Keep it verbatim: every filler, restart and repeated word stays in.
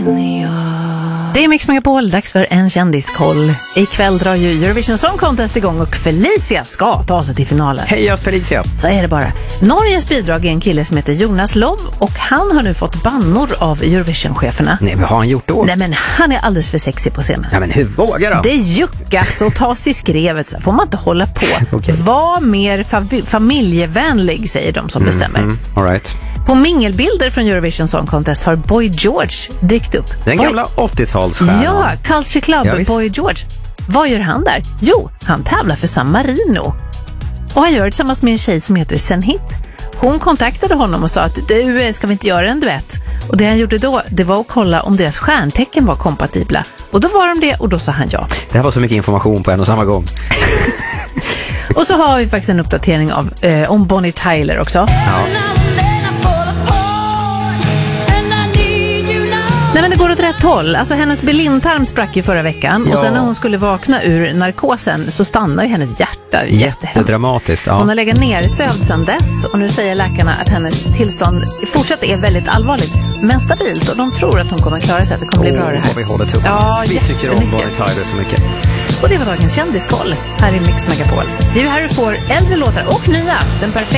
Det är Mix Megapol, dags för en kändiskoll. Ikväll drar ju Eurovision Song Contest igång och Felicia ska ta sig till finalen. Heja Felicia! Så är det bara. Norges bidrag är en kille som heter Jonas Love och han har nu fått bannor av Eurovision-cheferna. Nej, vad har han gjort då? Nej, men han är alldeles för sexig på scenen. Ja, men hur vågar då? Det juckas och tas i skrevet, så får man inte hålla på. Okay. Var mer fa- familjevänlig, säger de som bestämmer. Mm, all right. På mingelbilder från Eurovision Song Contest har Boy George dykt upp. Den Boy... gamla åttiotalsstjärnan. Ja, Culture Club, ja, Boy George. Vad gör han där? Jo, han tävlar för San Marino. Och han gör det tillsammans med en tjej som heter Senhit. Hon kontaktade honom och sa att du, ska vi inte göra en duett? Och det han gjorde då, det var att kolla om deras stjärntecken var kompatibla. Och då var de det och då sa han ja. Det här var så mycket information på en och samma gång. Och så har vi faktiskt en uppdatering av, eh, om Bonnie Tyler också. Ja. Nej, men det går åt rätt håll. Alltså hennes belintarm sprack ju förra veckan. Ja. Och sen när hon skulle vakna ur narkosen så stannar ju hennes hjärta. Jättedramatiskt. Ja. Hon har legat ner sövd sedan dess. Och nu säger läkarna att hennes tillstånd fortsatt är väldigt allvarligt. Men stabilt. Och de tror att hon kommer klara sig. Att det kommer bli oh, bra det här. Vi håller tummarna. Ja, vi tycker om Bonnie Tyler så mycket. Och det var dagens kändiskoll här i Mix Megapol. Det är ju här du får äldre låtar och nya. Den perfekta